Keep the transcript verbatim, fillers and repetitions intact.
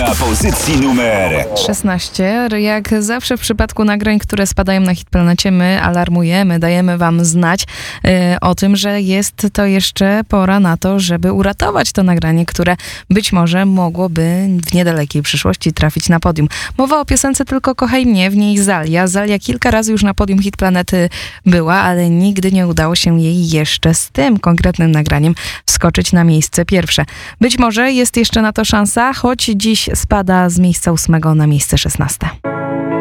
Na pozycji numer szesnaście. Jak zawsze w przypadku nagrań, które spadają na Hitplanecie, my alarmujemy, dajemy wam znać y, o tym, że jest to jeszcze pora na to, żeby uratować to nagranie, które być może mogłoby w niedalekiej przyszłości trafić na podium. Mowa o piosence Tylko kochaj mnie, w niej Zalia. Zalia kilka razy już na podium Hitplanety była, ale nigdy nie udało się jej jeszcze z tym konkretnym nagraniem wskoczyć na miejsce pierwsze. Być może jest jeszcze na to szansa, choć dziś spada z miejsca ósmego na miejsce szesnaste.